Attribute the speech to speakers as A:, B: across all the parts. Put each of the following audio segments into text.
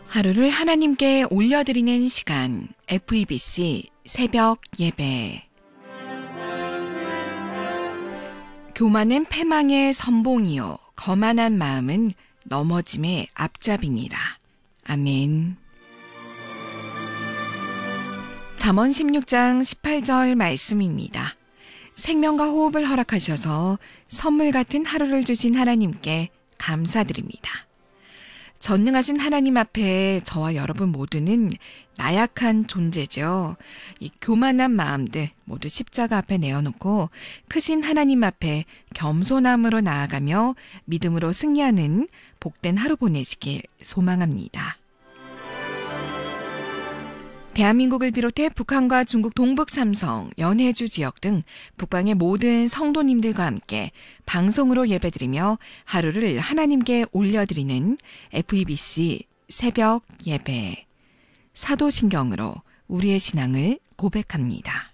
A: 하루를 하나님께 올려드리는 시간, FEBC 새벽 예배. 교만은 패망의 선봉이요, 거만한 마음은 넘어짐의 앞잡이니라. 아멘. 잠언 16장 18절 말씀입니다. 생명과 호흡을 허락하셔서 선물 같은 하루를 주신 하나님께 감사드립니다. 전능하신 하나님 앞에 저와 여러분 모두는 나약한 존재죠. 이 교만한 마음들 모두 십자가 앞에 내어놓고 크신 하나님 앞에 겸손함으로 나아가며 믿음으로 승리하는 복된 하루 보내시길 소망합니다. 대한민국을 비롯해 북한과 중국 동북 삼성, 연해주 지역 등 북방의 모든 성도님들과 함께 방송으로 예배드리며 하루를 하나님께 올려드리는 FEBC 새벽 예배. 사도신경으로 우리의 신앙을 고백합니다.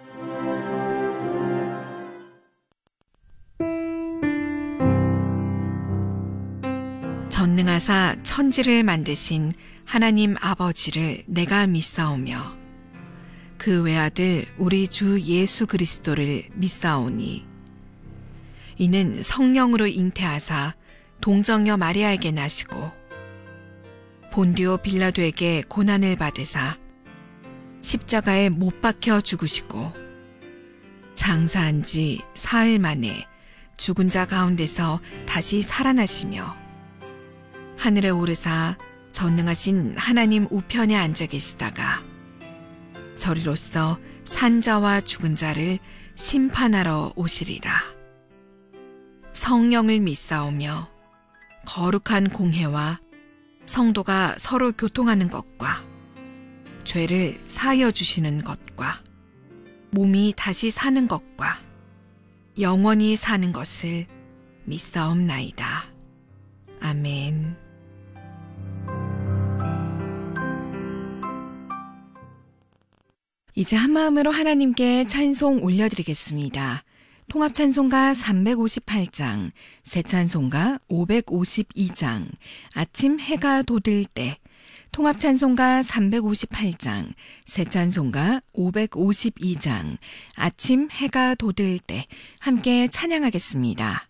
A: 전능하사 천지를 만드신 하나님 아버지를 내가 믿사오며 그 외아들 우리 주 예수 그리스도를 믿사오니 이는 성령으로 잉태하사 동정녀 마리아에게 나시고 본디오 빌라도에게 고난을 받으사 십자가에 못 박혀 죽으시고 장사한 지 사흘 만에 죽은 자 가운데서 다시 살아나시며 하늘에 오르사 전능하신 하나님 우편에 앉아 계시다가 저리로서 산자와 죽은 자를 심판하러 오시리라. 성령을 믿사오며 거룩한 공회와 성도가 서로 교통하는 것과 죄를 사하여 주시는 것과 몸이 다시 사는 것과 영원히 사는 것을 믿사옵나이다. 아멘. 이제 한마음으로 하나님께 찬송 올려드리겠습니다. 통합찬송가 358장, 새찬송가 552장, 아침 해가 돋을 때, 통합찬송가 358장, 새찬송가 552장, 아침 해가 돋을 때 함께 찬양하겠습니다.